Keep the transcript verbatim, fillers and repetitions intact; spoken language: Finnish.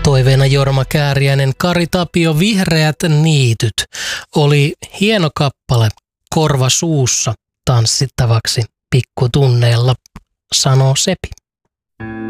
Toiveena Jorma Kääriäinen, Kari Tapio, Vihreät niityt oli hieno kappale korva suussa tanssittavaksi pikkutunneilla, sanoo Sepi.